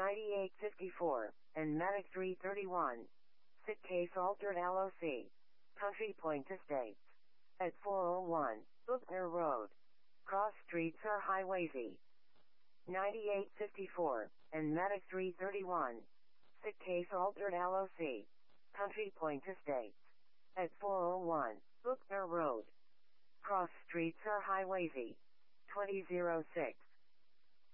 9854, and Medic 331. Sick case altered LOC. Country Point Estates. At 401, Bookner Road. Cross streets are Highway Z. 9854, and Medic 331. Sick case altered LOC. Country Point Estates. At 401, Bookner Road. Cross streets are Highway Z. 2006.